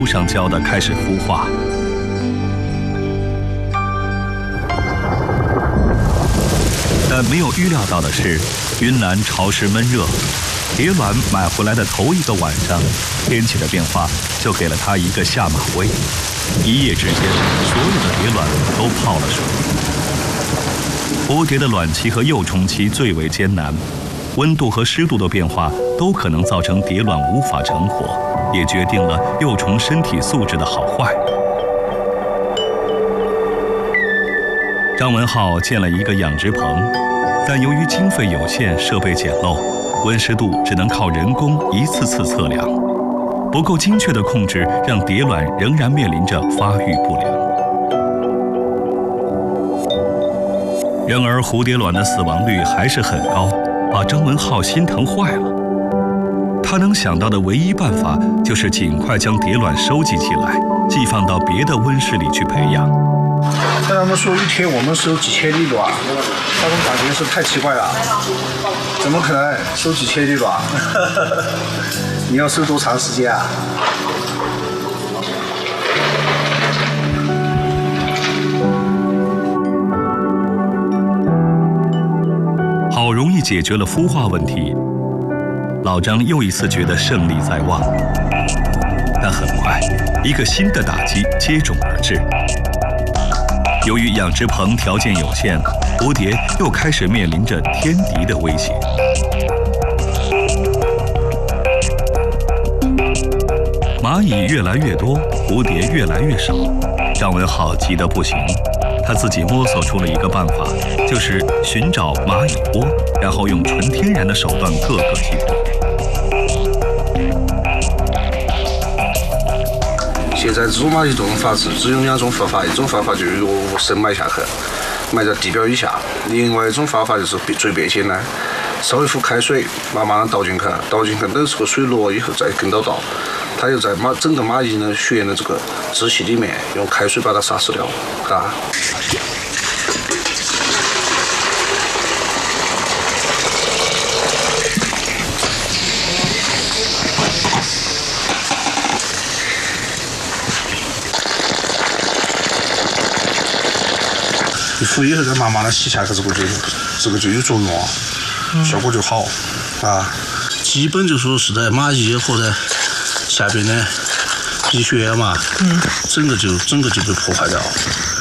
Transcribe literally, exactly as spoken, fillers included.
上浇的开始孵化。但没有预料到的是，云南潮湿闷热，蝶卵买回来的头一个晚上，天气的变化就给了它一个下马威。一夜之间，所有的蝶卵都泡了水。蝴蝶的卵期和幼虫期最为艰难，温度和湿度的变化都可能造成蝶卵无法成活，也决定了幼虫身体素质的好坏。张文浩建了一个养殖棚，但由于经费有限，设备简陋，温湿度只能靠人工一次次测量，不够精确的控制，让蝶卵仍然面临着发育不良。然而，蝴蝶卵的死亡率还是很高，把张文浩心疼坏了。他能想到的唯一办法就是尽快将蝶卵收集起来，寄放到别的温室里去培养。 跟他们说一天我们收几千粒卵，他们感觉是太奇怪了，怎么可能收几千粒卵？你要收多长时间啊？ 好容易解决了孵化问题，老张又一次觉得胜利在望。但很快，一个新的打击接踵而至。由于养殖棚条件有限，蝴蝶又开始面临着天敌的威胁。蚂蚁越来越多，蝴蝶越来越少，张文浩急得不行。他自己摸索出了一个办法，就是寻找蚂蚁窝，然后用纯天然的手段各个击破。 现在这种蚂蚁这种法是只有两种方法，一种方法就是用深埋下去，埋在地表以下；另外一种方法就是最便携的，烧一壶开水，慢慢的倒进去，倒进去等这个水落以后再跟到倒，它就在蚂整个蚂蚁的血的这个支气里面用开水把它杀死掉，嘎。一敷以后再慢慢的洗下去，这个就这个就有作用啊，嗯、效果就好啊。基本就说是在蚂蚁或者下边的蚁穴嘛，嗯，整个就整个就被破坏掉。